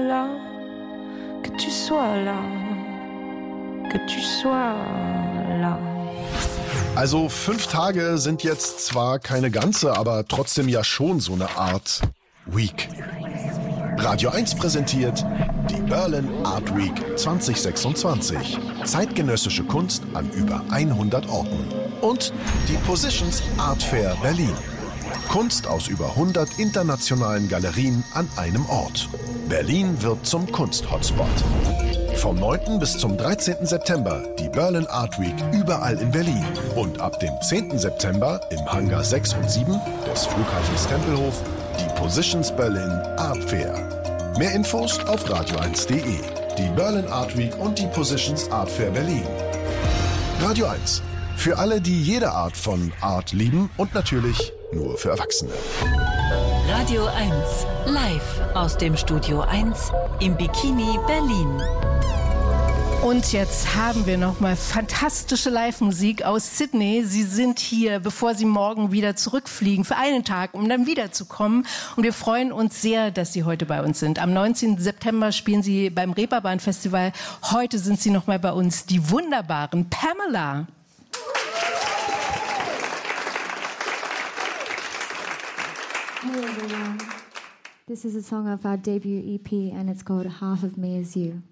là, que tu sois là, que tu sois là. Also 5 Tage sind jetzt zwar keine ganze, aber trotzdem ja schon so eine Art Week. Radio 1 präsentiert die Berlin Art Week 2026. Zeitgenössische Kunst an über 100 Orten. Und die Positions Art Fair Berlin. Kunst aus über 100 internationalen Galerien an einem Ort. Berlin wird zum Kunst-Hotspot. Vom 9. bis zum 13. September die Berlin Art Week überall in Berlin. Und ab dem 10. September im Hangar 6 und 7 des Flughafens Tempelhof die Positions Berlin Art Fair. Mehr Infos auf radio1.de. Die Berlin Art Week und die Positions Art Fair Berlin. Radio 1. Für alle, die jede Art von Art lieben und natürlich nur für Erwachsene. Radio 1, live aus dem Studio 1 im Bikini Berlin. Und jetzt haben wir nochmal fantastische Live-Musik aus Sydney. Sie sind hier, bevor Sie morgen wieder zurückfliegen, für einen Tag, um dann wiederzukommen. Und wir freuen uns sehr, dass Sie heute bei uns sind. Am 19. September spielen Sie beim Reeperbahn-Festival. Heute sind Sie nochmal bei uns, die wunderbaren Pamela. Hey everyone, this is a song of our debut EP and it's called Half of Me Is You.